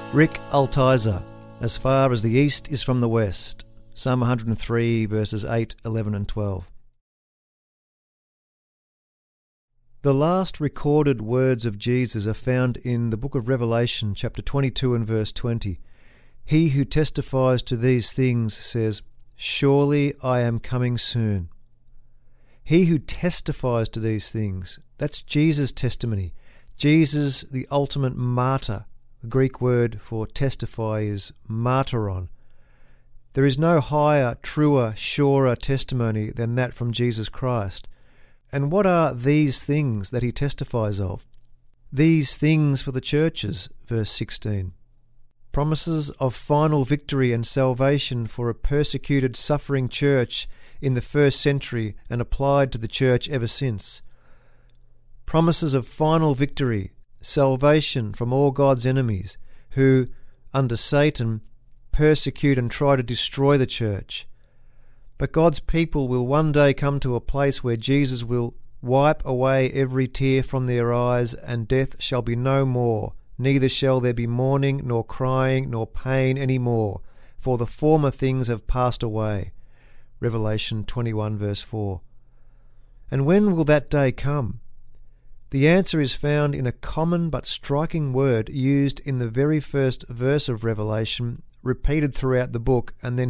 Rick Altizer, As Far as the East is from the West, Psalm 103 verses 8, 11 and 12. The last recorded words of Jesus are found in the book of Revelation, chapter 22 and verse 20. He who testifies to these things says, "Surely I am coming soon." He who testifies to these things, that's Jesus' testimony. Jesus, the ultimate martyr. The Greek word for testify is martyron. There is no higher, truer, surer testimony than that from Jesus Christ. And what are these things that he testifies of? These things for the churches, verse 16. Promises of final victory and salvation for a persecuted, suffering church in the first century and applied to the church ever since. Promises of final victory, salvation from all God's enemies who, under Satan, persecute and try to destroy the church. But God's people will one day come to a place where Jesus will wipe away every tear from their eyes, and death shall be no more, neither shall there be mourning, nor crying, nor pain any more, for the former things have passed away. Revelation 21 verse 4. And when will that day come? The answer is found in a common but striking word used in the very first verse of Revelation, repeated throughout the book, and then